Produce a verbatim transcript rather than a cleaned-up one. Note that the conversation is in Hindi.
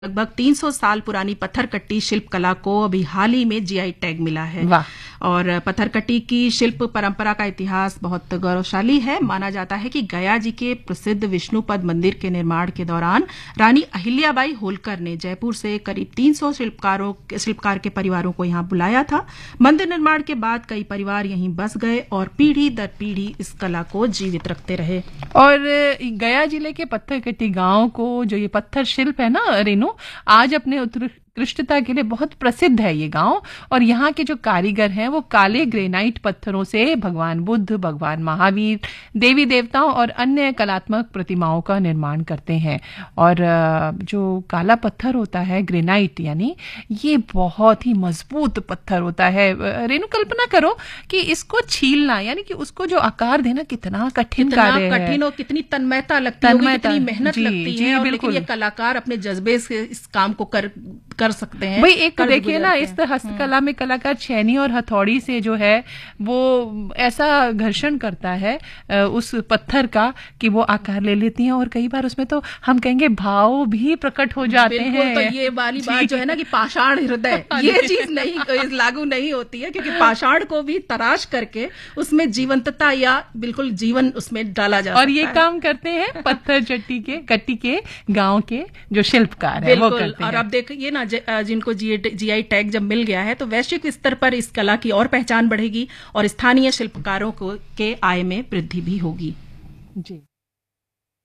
लगभग तीन सौ साल पुरानी पत्थरकट्टी शिल्प कला को अभी हाल ही में जीआई टैग मिला है। वाह। और पत्थरकट्टी की शिल्प परंपरा का इतिहास बहुत गौरवशाली है। माना जाता है कि गया जी के प्रसिद्ध विष्णुपद मंदिर के निर्माण के दौरान रानी अहिल्याबाई होलकर ने जयपुर से करीब तीन सौ शिल्पकारों शिल्पकार के परिवारों को यहाँ बुलाया था। मंदिर निर्माण के बाद कई परिवार यहीं बस गए और पीढ़ी दर पीढ़ी इस कला को जीवित रखते रहे। और गया जिले के पत्थरकट्टी गांव को जो ये पत्थर शिल्प है ना रेनू, आज अपने उत्कृष्टता के लिए बहुत प्रसिद्ध है ये गांव। और यहाँ के जो कारीगर हैं वो काले ग्रेनाइट पत्थरों से भगवान बुद्ध, भगवान महावीर, देवी देवताओं और अन्य कलात्मक प्रतिमाओं का निर्माण करते हैं। और जो काला पत्थर होता है ग्रेनाइट, यानी ये बहुत ही मजबूत पत्थर होता है। रेनू, कल्पना करो कि इसको छीलना, यानी कि उसको जो आकार देना कितना कठिन कार्य है, कठिन और कितनी तन्मयता लगती है, कितनी मेहनत लगती है। और लेकिन ये कलाकार अपने जज्बे से इस काम को कर कर सकते हैं। भाई एक देखिए ना, इस हस्तकला में कलाकार छेनी और हथौड़ी से जो है वो ऐसा घर्षण करता है उस पत्थर का कि वो आकार ले लेती हैं। और कई बार उसमें तो हम कहेंगे भाव भी प्रकट हो जाते हैं। तो ये वाली बात जो है ना कि पाषाण हृदय, ये चीज नहीं लागू नहीं होती है, क्योंकि पाषाण को भी तराश करके उसमें जीवंतता या बिल्कुल जीवन उसमें डाला जा सकता है। और ये काम करते हैं पत्थर चट्टी के कट्टी के गांव के जो शिल्पकार है वो करते हैं। और अब देखिए ना, जिनको जीआई टैग जब मिल गया है तो वैश्विक स्तर पर इस कला की और पहचान बढ़ेगी और स्थानीय शिल्पकारों को के आय में वृद्धि भी होगी। जी।